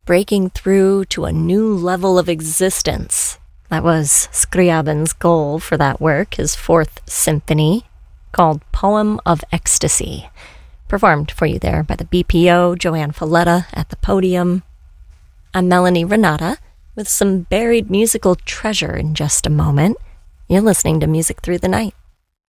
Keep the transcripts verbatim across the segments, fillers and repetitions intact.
breaking through to a new level of existence. That was Scriabin's goal for that work, his fourth symphony, called Poem of Ecstasy, performed for you there by the B P O, Joanne Falletta at the podium. I'm Melanie Renata with some buried musical treasure in just a moment. You're listening to Music Through the Night.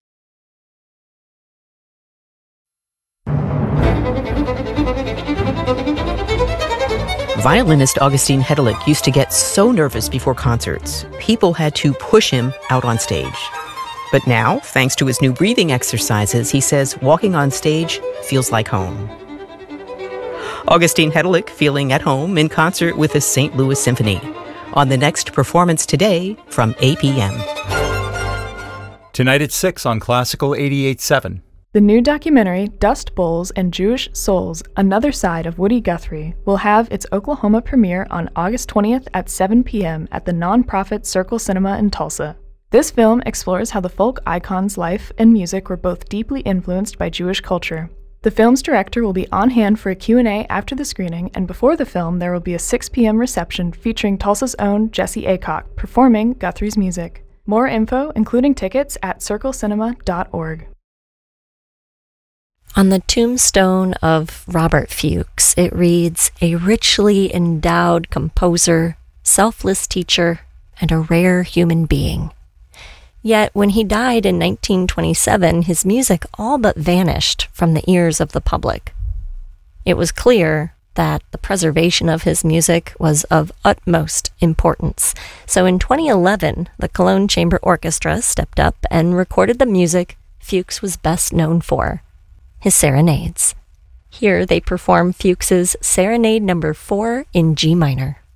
Violinist Augustin Hedelick used to get so nervous before concerts, people had to push him out on stage. But now, thanks to his new breathing exercises, he says walking on stage feels like home. Augustin Hedelick feeling at home in concert with the Saint Louis Symphony on the next Performance Today from eight p.m. Tonight at six on Classical eighty-eight point seven. The new documentary, Dust Bowls and Jewish Souls, Another Side of Woody Guthrie, will have its Oklahoma premiere on August twentieth at seven p.m. at the nonprofit Circle Cinema in Tulsa. This film explores how the folk icon's life and music were both deeply influenced by Jewish culture. The film's director will be on hand for a Q and A after the screening, and before the film there will be a six p.m. reception featuring Tulsa's own Jesse Aycock performing Guthrie's music. More info, including tickets, at circle cinema dot org. On the tombstone of Robert Fuchs, it reads, "A richly endowed composer, selfless teacher, and a rare human being." Yet, when he died in nineteen twenty-seven, his music all but vanished from the ears of the public. It was clear that the preservation of his music was of utmost importance. So in twenty eleven, the Cologne Chamber Orchestra stepped up and recorded the music Fuchs was best known for, his serenades. Here they perform Fuchs's Serenade Number four in G minor.